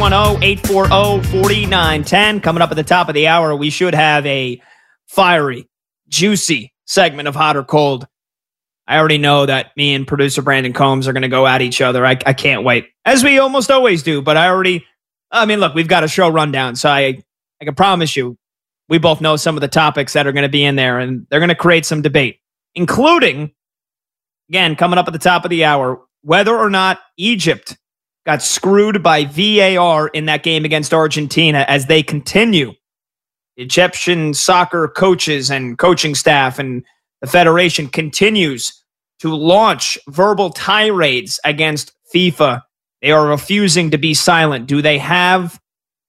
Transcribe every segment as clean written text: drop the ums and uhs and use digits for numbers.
610-840-4910. Coming up at the top of the hour, we should have a fiery, juicy segment of Hot or Cold. I already know that me and producer Brandon Combs are going to go at each other. I can't wait, as we almost always do. But look, we've got a show rundown, so I can promise you, we both know some of the topics that are going to be in there, and they're going to create some debate, including, again, coming up at the top of the hour, whether or not Egypt got screwed by VAR in that game against Argentina as they continue. Egyptian soccer coaches and coaching staff and the federation continues to launch verbal tirades against FIFA. They are refusing to be silent. Do they have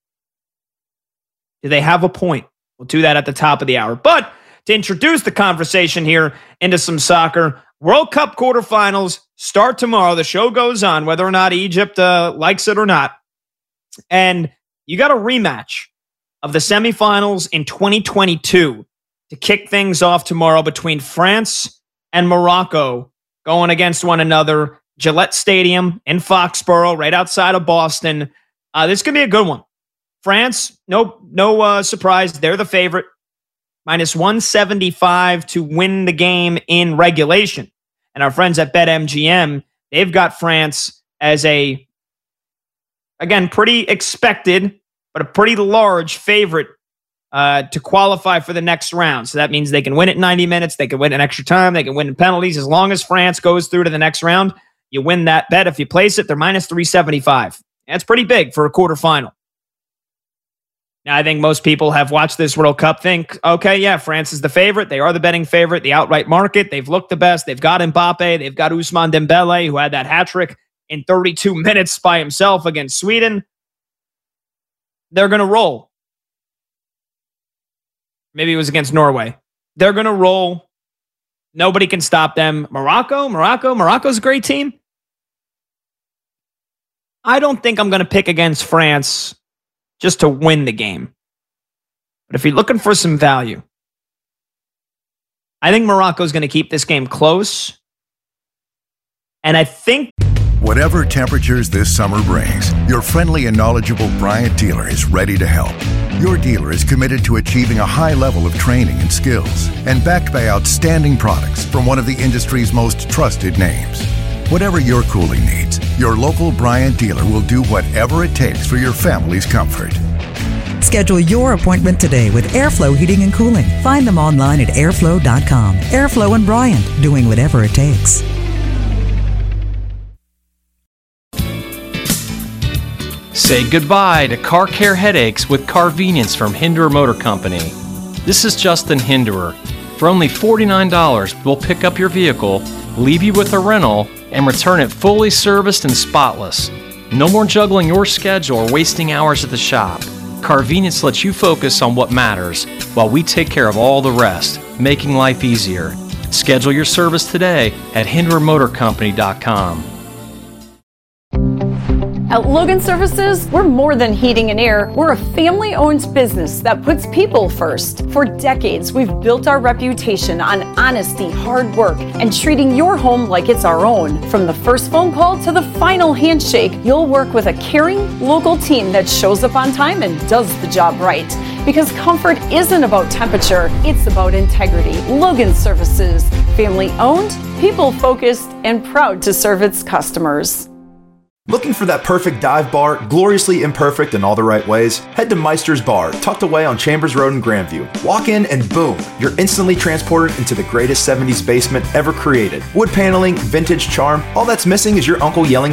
a point? We'll do that at the top of the hour. But to introduce the conversation here into some soccer, World Cup quarterfinals start tomorrow. The show goes on, whether or not Egypt likes it or not. And you got a rematch of the semifinals in 2022 to kick things off tomorrow between France and Morocco, going against one another. Gillette Stadium in Foxborough, right outside of Boston. This could be a good one. France, no surprise, they're the favorite. Minus 175 to win the game in regulation. And our friends at BetMGM, they've got France as again, pretty expected, but a pretty large favorite to qualify for the next round. So that means they can win it in 90 minutes, they can win in extra time, they can win in penalties. As long as France goes through to the next round, you win that bet. If you place it, they're minus 375. That's pretty big for a quarterfinal. Now, I think most people have watched this World Cup think, okay, yeah, France is the favorite. They are the betting favorite, the outright market. They've looked the best. They've got Mbappe. They've got Ousmane Dembele, who had that hat trick in 32 minutes by himself against Sweden. They're going to roll. Maybe it was against Norway. They're going to roll. Nobody can stop them. Morocco's a great team. I don't think I'm going to pick against France just to win the game. But if you're looking for some value, I think Morocco's going to keep this game close. And I think whatever temperatures this summer brings, your friendly and knowledgeable Bryant dealer is ready to help. Your dealer is committed to achieving a high level of training and skills and backed by outstanding products from one of the industry's most trusted names. Whatever your cooling needs, your local Bryant dealer will do whatever it takes for your family's comfort. Schedule your appointment today with Airflow Heating and Cooling. Find them online at airflow.com. Airflow and Bryant, doing whatever it takes. Say goodbye to car care headaches with Carvenience from Hinderer Motor Company. This is Justin Hinderer. For only $49, we'll pick up your vehicle, leave you with a rental, and return it fully serviced and spotless. No more juggling your schedule or wasting hours at the shop. Carvenience lets you focus on what matters while we take care of all the rest, making life easier. Schedule your service today at HindererMotorCompany.com. At Logan Services, we're more than heating and air. We're a family-owned business that puts people first. For decades, we've built our reputation on honesty, hard work, and treating your home like it's our own. From the first phone call to the final handshake, you'll work with a caring, local team that shows up on time and does the job right. Because comfort isn't about temperature, it's about integrity. Logan Services, family-owned, people-focused, and proud to serve its customers. Looking for that perfect dive bar, gloriously imperfect in all the right ways? Head to Meister's Bar, tucked away on Chambers Road in Grandview. Walk in and boom, you're instantly transported into the greatest 70s basement ever created. Wood paneling, vintage charm, all that's missing is your uncle yelling